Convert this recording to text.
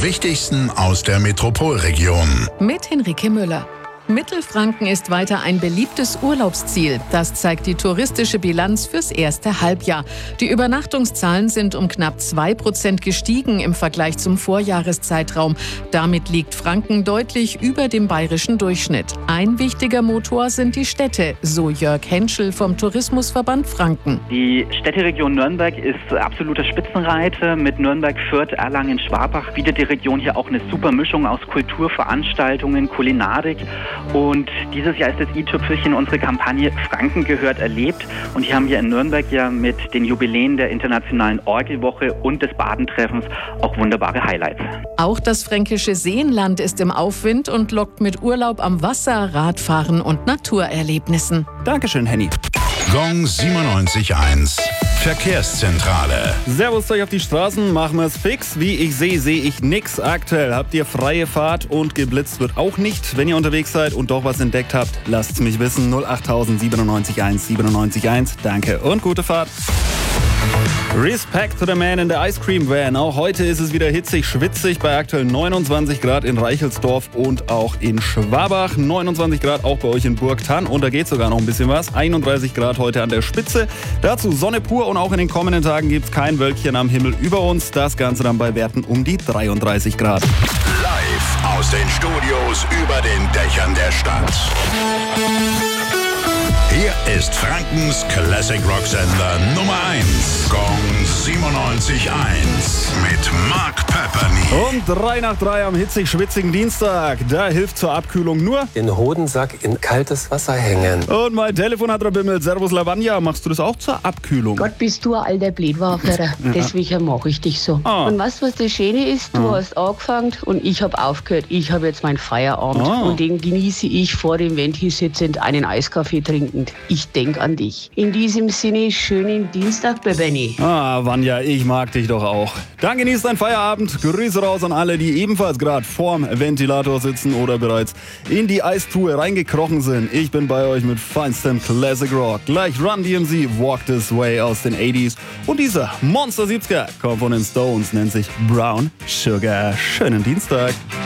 Wichtigsten aus der Metropolregion. Mit Henrike Müller. Mittelfranken ist weiter ein beliebtes Urlaubsziel. Das zeigt die touristische Bilanz fürs erste Halbjahr. Die Übernachtungszahlen sind um knapp 2% gestiegen im Vergleich zum Vorjahreszeitraum. Damit liegt Franken deutlich über dem bayerischen Durchschnitt. Ein wichtiger Motor sind die Städte, so Jörg Henschel vom Tourismusverband Franken. Die Städteregion Nürnberg ist absoluter Spitzenreiter. Mit Nürnberg, Fürth, Erlangen, Schwabach bietet die Region hier auch eine super Mischung aus Kultur, Veranstaltungen, Kulinarik. Und dieses Jahr ist das i-Tüpfelchen unsere Kampagne Franken gehört erlebt. Und hier haben wir in Nürnberg ja mit den Jubiläen der Internationalen Orgelwoche und des Badentreffens auch wunderbare Highlights. Auch das fränkische Seenland ist im Aufwind und lockt mit Urlaub am Wasser, Radfahren und Naturerlebnissen. Dankeschön, Henny. Gong 97.1 Verkehrszentrale. Servus euch auf die Straßen, machen wir es fix. Wie ich sehe ich nix. Aktuell habt ihr freie Fahrt und geblitzt wird auch nicht. Wenn ihr unterwegs seid und doch was entdeckt habt, lasst's mich wissen. 08000 97.1 97.1. Danke und gute Fahrt. Respect to the man in the Ice Cream Van. Auch heute ist es wieder hitzig, schwitzig bei aktuell 29 Grad in Reichelsdorf und auch in Schwabach. 29 Grad auch bei euch in Burgthann und da geht sogar noch ein bisschen was. 31 Grad heute an der Spitze. Dazu Sonne pur und auch in den kommenden Tagen gibt es kein Wölkchen am Himmel über uns. Das Ganze dann bei Werten um die 33 Grad. Live aus den Studios über den Dächern der Stadt. Hier ist Frankens Classic Rock Sender Nummer 1. Gong 97.1 mit Mark Pepperny. Und 3 nach 3 am hitzig-schwitzigen Dienstag. Da hilft zur Abkühlung nur den Hodensack in kaltes Wasser hängen. Und mein Telefon hat bimmelt. Servus Lavanja, machst du das auch zur Abkühlung? Gott, bist du ein alter Blödwaferer. Deswegen mache ich dich so. Und weißt du, was das Schöne ist? Du hast angefangen und ich habe aufgehört. Ich habe jetzt meinen Feierabend. Und den genieße ich vor dem Venti sitzend, einen Eiskaffee trinkend. Ich denke an dich. In diesem Sinne, schönen Dienstag, Benny. Vanja, ich mag dich doch auch. Dann genießt deinen Feierabend. Grüße raus an alle, die ebenfalls gerade vorm Ventilator sitzen oder bereits in die Eistruhe reingekrochen sind. Ich bin bei euch mit feinstem Classic Rock. Gleich Run DMC, Walk This Way aus den 80s. Und dieser Monster 70er kommt von den Stones, nennt sich Brown Sugar. Schönen Dienstag.